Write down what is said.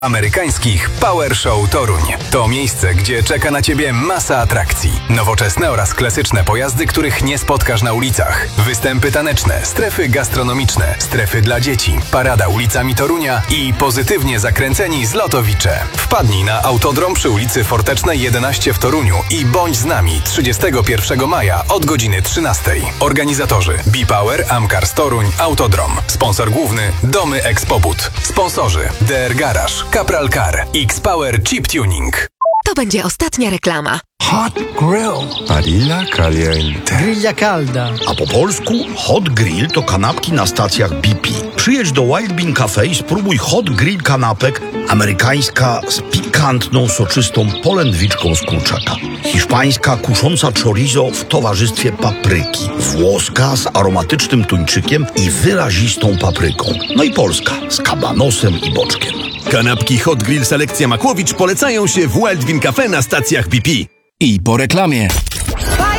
Amerykańskich Power Show Toruń. To miejsce, gdzie czeka na Ciebie masa atrakcji. Nowoczesne oraz klasyczne pojazdy, których nie spotkasz na ulicach. Występy taneczne, strefy gastronomiczne, strefy dla dzieci, parada ulicami Torunia i pozytywnie zakręceni zlotowicze. Wpadnij na Autodrom przy ulicy Fortecznej 11 w Toruniu i bądź z nami 31 maja od godziny 13. Organizatorzy B-Power, Amcars Toruń, Autodrom. Sponsor główny Domy Expobut. Sponsorzy DR Garage, Capral Car, X-Power Chip Tuning. To będzie ostatnia reklama. Hot Grill. Barilla Caliente. Grilla calda. A po polsku Hot Grill to kanapki na stacjach BP. Przyjedź do Wild Bean Cafe i spróbuj Hot Grill kanapek, amerykańska z pikantną, soczystą polędwiczką z kurczaka, hiszpańska kusząca chorizo w towarzystwie papryki, włoska z aromatycznym tuńczykiem i wyrazistą papryką, no i polska z kabanosem i boczkiem. Kanapki Hot Grill Selekcja Makłowicz polecają się w Wild Bean Cafe na stacjach BP. I po reklamie.